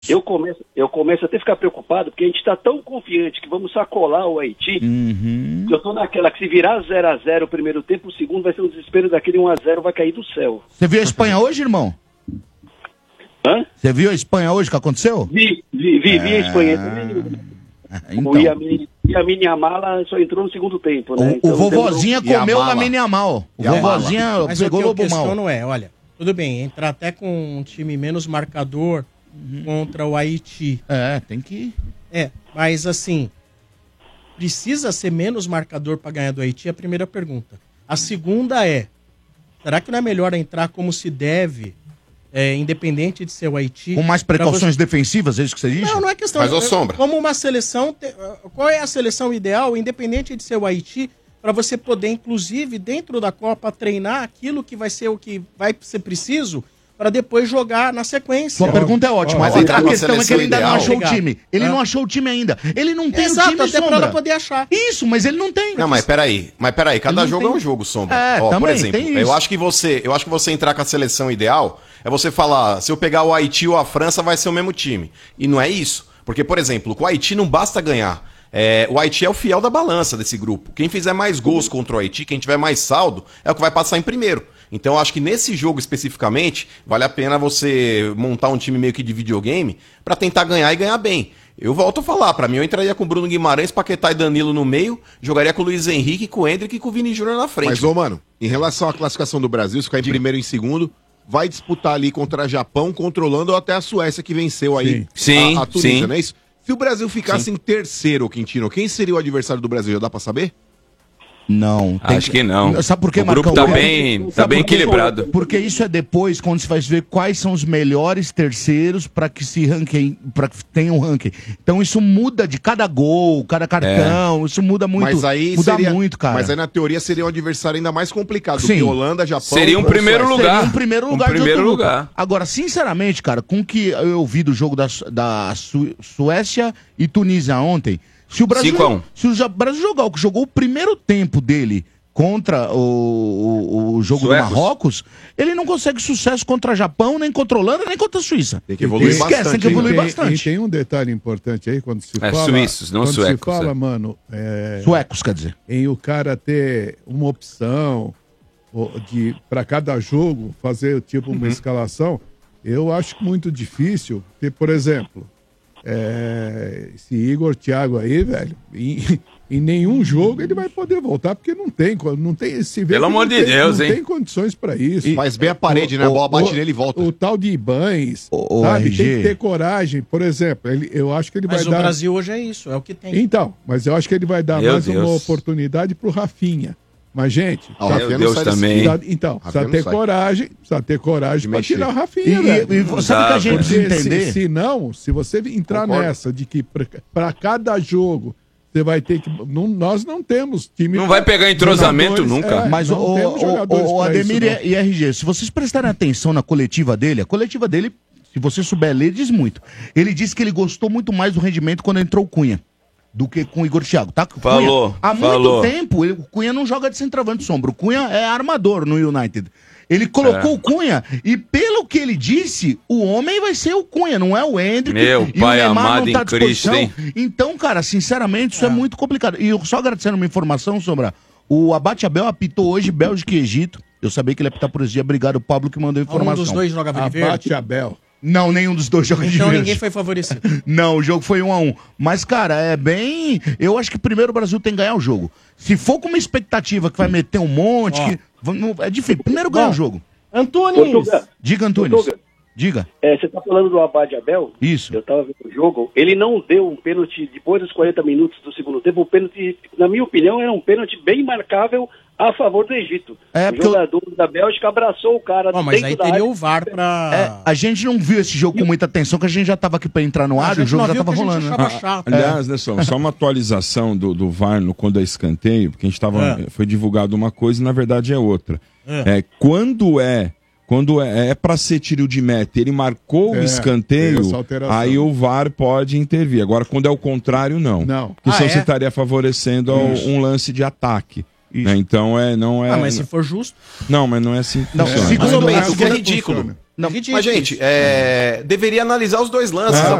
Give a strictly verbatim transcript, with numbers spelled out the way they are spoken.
Eu começo, eu começo até a ficar preocupado, porque a gente está tão confiante que vamos sacolar o Haiti, Uhum. que eu estou naquela que se virar zero a zero o primeiro tempo, o segundo vai ser um desespero daquele um a zero, vai cair do céu. Você viu a Espanha hoje, irmão? Hã? Você viu a Espanha hoje que aconteceu? Vi, vi, vi, vi a Espanha. Então. O Yamin Yamin Yamal só entrou no segundo tempo, né? O, Então, o vovozinha demorou... comeu na Yamin Yamal. O vovozinha Mas pegou o que o eu lobo mal. questiono é, olha, tudo bem, entrar até com um time menos marcador uhum. contra o Haiti. É, tem que... É, mas assim, precisa ser menos marcador para ganhar do Haiti? É a primeira pergunta. A segunda é, será que não é melhor entrar como se deve, é, independente de ser o Haiti? Com mais precauções você... defensivas, é isso que você diz? Não, não é questão... Mas, ô, Sombra. Como uma seleção, qual é a seleção ideal, independente de ser o Haiti, para você poder, inclusive, dentro da Copa, treinar aquilo que vai ser o que vai ser preciso para depois jogar na sequência. Sua pergunta é ótima. Mas a, entrar a com a questão é que ele ainda seleção não achou ideal. o time. Ele Ah. não achou o time ainda. Ele não tem Exato, o time, até para Sombra. ela poder achar. Isso, mas ele não tem. Não, mas peraí, mas peraí, cada Ele não jogo tem- é um jogo, Sombra. É, Ó, por também, exemplo, tem isso. eu acho que você, eu acho que você entrar com a seleção ideal é você falar, se eu pegar o Haiti ou a França, vai ser o mesmo time. E não é isso. Porque, por exemplo, com o Haiti não basta ganhar. É, o Haiti é o fiel da balança desse grupo. Quem fizer mais gols contra o Haiti, quem tiver mais saldo, é o que vai passar em primeiro. Então eu acho que nesse jogo especificamente, vale a pena você montar um time meio que de videogame pra tentar ganhar e ganhar bem. Eu volto a falar, pra mim eu entraria com o Bruno Guimarães, Paquetá e Danilo no meio, jogaria com o Luiz Henrique, com o Endrick e com o Vini Júnior na frente. Mas, ô, mano, em relação à classificação do Brasil, se ficar em primeiro e em segundo, vai disputar ali contra o Japão, controlando até a Suécia, que venceu aí Sim. a, a Tunísia, Sim. não é isso? Se o Brasil ficasse Sim. em terceiro, Quintino, quem seria o adversário do Brasil? Já dá pra saber? Não. tem Acho que não. Sabe por quê, O grupo Marcão? tá Porque- bem, tá sabe bem por quê? equilibrado. Porque isso é depois, quando você vai ver quais são os melhores terceiros para que se ranqueiem, para que tenham um ranking. Então isso muda de cada gol, cada cartão, isso muda muito. Mas aí muda seria, muito, cara. Mas aí na teoria seria um adversário ainda mais complicado do Sim. que Holanda, Japão... Seria um ou primeiro Suécia. lugar. Seria um primeiro Um lugar de primeiro outro grupo. lugar. Agora, sinceramente, cara, com o que eu vi do jogo da, da Su- Suécia e Tunísia ontem, se o Brasil, cinco a um. se o Ja- Brasil jogar o que jogou o primeiro tempo dele contra o, o, o jogo Suecos. do Marrocos, ele não consegue sucesso contra Japão, nem contra a Holanda, nem contra a Suíça. Tem que evoluir Esquece, bastante, tem que hein? evoluir E tem- bastante. E tem um detalhe importante aí, quando se É, fala... suíços, não quando suecos, se fala, é. mano, é, Suecos, quer dizer. em o cara ter uma opção ó, de para cada jogo fazer tipo uma escalação, eu acho muito difícil ter, por exemplo, é, esse Igor Thiago aí, velho, em, em nenhum jogo ele vai poder voltar, porque não tem, não tem, se vê Pelo que não amor de tem- Deus, não hein? tem condições para isso. Faz bem a parede, né? A bola bate nele e volta. O tal de Ibanes, Ô, ô, sabe, R G. tem que ter coragem. Por exemplo, ele, eu acho que ele Mas vai o dar... Brasil hoje é isso, é o que tem. Então, mas eu acho que ele vai dar Meu mais uma Deus. oportunidade pro Rafinha. Mas, gente, Ah, o tá- Rafinha Meu não Deus sai desse- também. tá- então, Rafinha precisa não ter sai. coragem, precisa ter coragem pra mexer. tirar o E, Rafinha, velho. e, e sabe o que a gente Exato. precisa Porque se, entender? se não, se você entrar Concordo. nessa de que pra, pra cada jogo você vai ter que... Não, nós não temos time... Não vai pegar entrosamento jogadores, nunca. é, Mas o, não temos o, jogadores o, o pra Ademir isso, não. e e R G, se vocês prestarem atenção na coletiva dele, a coletiva dele, se você souber ler, diz muito. Ele disse que ele gostou muito mais do rendimento quando entrou o Cunha do que com o Igor Thiago, tá? Cunha, Falou, há muito falou. tempo ele- o Cunha não joga de centroavante sombra, o Cunha é armador no United. Ele colocou É. o Cunha e pelo que ele disse, o homem vai ser o Cunha, não é o Hendrick. Meu e pai o Neymar amado não tá à em Cristo, disposição. hein? Então, cara, sinceramente, isso é. muito complicado. E eu só agradecendo uma informação, Sombra, o Abate Abel apitou hoje Bélgica e Egito. Eu sabia que ele ia apitar por esse dia. Obrigado, Pablo, que mandou a Um informação. dos dois jogava de verde. Abate Abel. Não, nenhum dos dois joga de Então verde. ninguém foi favorecido. Não, o jogo foi um a um. Mas, cara, é bem... Eu acho que primeiro o Brasil tem que ganhar o jogo. Se for com uma expectativa que vai meter um monte... Ó. que- vamos- É difícil. Primeiro ganha Bom. o jogo. Antunes! Portugal. Diga, Antunes. Doutor, Diga. É, você está falando do Abad Abel? Isso. Eu estava vendo o jogo. Ele não deu um pênalti depois dos quarenta minutos do segundo tempo. Um pênalti, na minha opinião, era um pênalti bem marcável a favor do Egito. É, o porque eu- jogador da Bélgica abraçou o cara. Bom, mas dentro aí da teria área. o V A R É, pra... a gente não viu esse jogo com muita atenção, que a gente já tava aqui pra entrar no A ar e o gente jogo não já viu tava porque a gente rolando. né? achava chato. Aliás, né, só, só uma atualização do, do V A R no, quando é escanteio, porque a gente tava. É. Foi divulgado uma coisa e na verdade é outra. É. É, quando é. Quando é, é para ser tiro de meta, ele marcou o É, escanteio, tem essa alteração. aí o V A R pode intervir. Agora, quando é o contrário, não. Não. Porque Ah, senão é? você estaria favorecendo ao- Isso. um lance de ataque. Né? Então é, não é. Ah, mas se for justo... Não, mas não é assim que Não, funciona. segundo- Mais ou menos, Mas o que é como ridículo. funciona? Não, mas, gente, é, deveria analisar os dois lances. Ah,